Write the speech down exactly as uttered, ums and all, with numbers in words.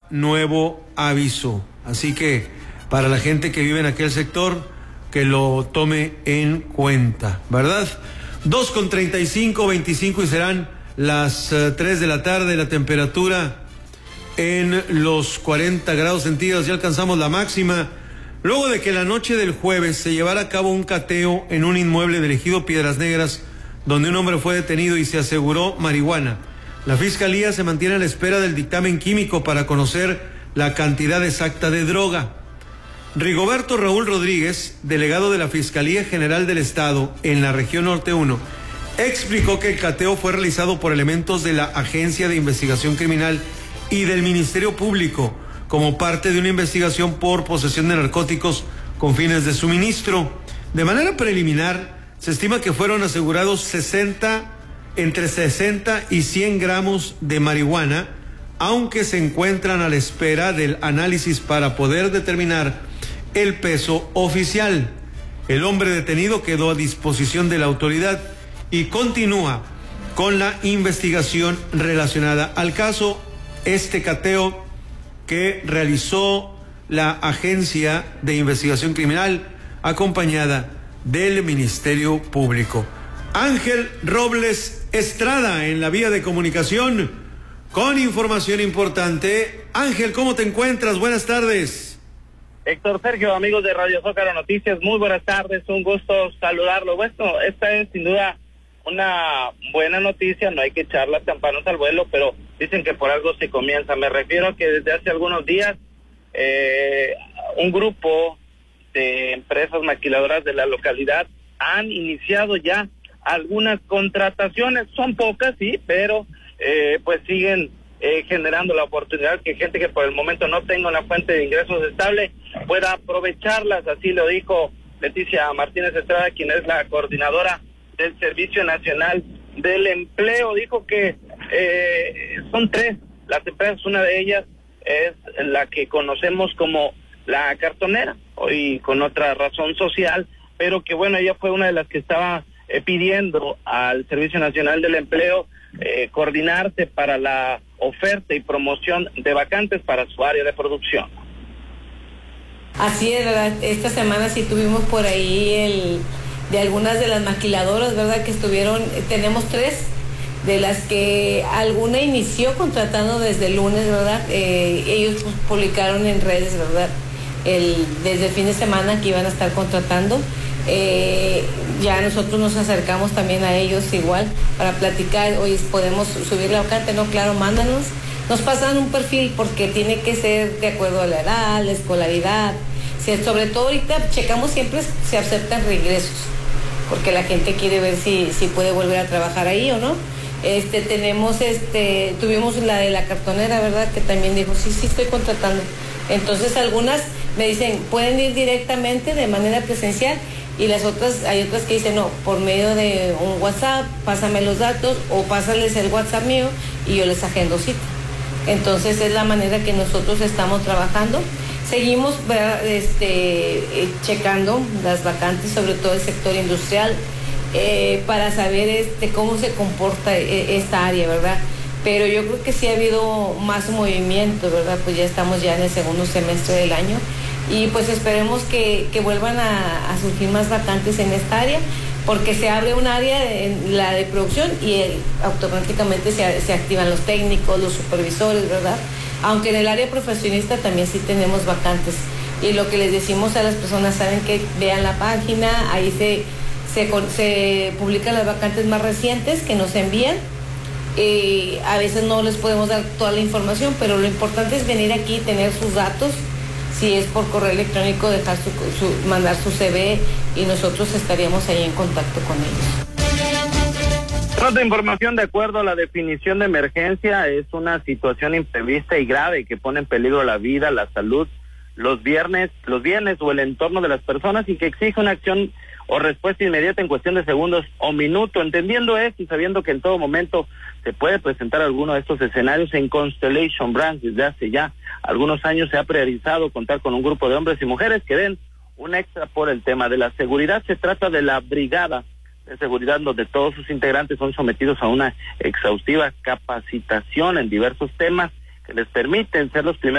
nuevo aviso. Así que para la gente que vive en aquel sector, que lo tome en cuenta, ¿verdad? dos con treinta y cinco, veinticinco y serán las uh, tres de la tarde, la temperatura en los cuarenta grados centígrados, ya alcanzamos la máxima. Luego de que la noche del jueves se llevara a cabo un cateo en un inmueble del ejido Piedras Negras, donde un hombre fue detenido y se aseguró marihuana, la Fiscalía se mantiene a la espera del dictamen químico para conocer la cantidad exacta de droga. Rigoberto Raúl Rodríguez, delegado de la Fiscalía General del Estado en la región Norte uno, explicó que el cateo fue realizado por elementos de la Agencia de Investigación Criminal y del Ministerio Público como parte de una investigación por posesión de narcóticos con fines de suministro. De manera preliminar, se estima que fueron asegurados sesenta, entre sesenta y cien gramos de marihuana, aunque se encuentran a la espera del análisis para poder determinar el peso oficial. El hombre detenido quedó a disposición de la autoridad y continúa con la investigación relacionada al caso. Este cateo que realizó la Agencia de Investigación Criminal acompañada del Ministerio Público. Ángel Robles Estrada en la vía de comunicación con información importante. Ángel, ¿cómo te encuentras? Buenas tardes. Héctor Sergio, amigos de Radio Zócalo Noticias, muy buenas tardes, un gusto saludarlo. Bueno, esta es sin duda una buena noticia, no hay que echar las campanas al vuelo, pero dicen que por algo se comienza. Me refiero a que desde hace algunos días eh, un grupo de empresas maquiladoras de la localidad han iniciado ya algunas contrataciones, son pocas, sí, pero eh, pues siguen eh, generando la oportunidad que gente que por el momento no tenga una fuente de ingresos estable pueda aprovecharlas. Así lo dijo Leticia Martínez Estrada, quien es la coordinadora del Servicio Nacional del Empleo. Dijo que eh, son tres las empresas, una de ellas es la que conocemos como la cartonera, hoy con otra razón social, pero que bueno, ella fue una de las que estaba eh, pidiendo al Servicio Nacional del Empleo eh, coordinarse para la oferta y promoción de vacantes para su área de producción. Así es, ¿verdad? Esta semana sí tuvimos por ahí el de algunas de las maquiladoras, ¿verdad? Que estuvieron, tenemos tres, de las que alguna inició contratando desde el lunes, ¿verdad? Eh, ellos pues, publicaron en redes, ¿verdad? El, desde el fin de semana que iban a estar contratando. Eh, ya nosotros nos acercamos también a ellos igual para platicar, oye, ¿podemos subir la vacante? No, claro, mándanos. Nos pasan un perfil porque tiene que ser de acuerdo a la edad, la escolaridad. Si, sobre todo ahorita checamos siempre si aceptan regresos, porque la gente quiere ver si, si puede volver a trabajar ahí o no. Este, tenemos, este, tuvimos la de la cartonera, ¿verdad? Que también dijo, sí, sí, estoy contratando. Entonces algunas me dicen, pueden ir directamente de manera presencial, y las otras, hay otras que dicen, no, por medio de un WhatsApp, pásame los datos, o pásales el WhatsApp mío, y yo les agendo cita. Entonces es la manera que nosotros estamos trabajando. Seguimos este, eh, checando las vacantes, sobre todo el sector industrial, eh, para saber este, cómo se comporta eh, esta área, ¿verdad? Pero yo creo que sí ha habido más movimiento, ¿verdad? Pues ya estamos ya en el segundo semestre del año y pues esperemos que, que vuelvan a, a surgir más vacantes en esta área, porque se abre un área, en la de producción, y eh, automáticamente se, se activan los técnicos, los supervisores, ¿verdad? Aunque en el área profesionista también sí tenemos vacantes. Y lo que les decimos a las personas, saben que vean la página, ahí se, se, se publican las vacantes más recientes que nos envían. Eh, a veces no les podemos dar toda la información, pero lo importante es venir aquí y tener sus datos. Si es por correo electrónico, dejar su, su, mandar su C V y nosotros estaríamos ahí en contacto con ellos. Otra información: de acuerdo a la definición de emergencia, es una situación imprevista y grave que pone en peligro la vida, la salud, los bienes, los bienes o el entorno de las personas, y que exige una acción o respuesta inmediata en cuestión de segundos o minutos. Entendiendo esto y sabiendo que en todo momento se puede presentar alguno de estos escenarios, en Constellation Brands desde hace ya algunos años se ha priorizado contar con un grupo de hombres y mujeres que den un extra por el tema de la seguridad. Se trata de la Brigada de Seguridad, donde todos sus integrantes son sometidos a una exhaustiva capacitación en diversos temas que les permiten ser los primeros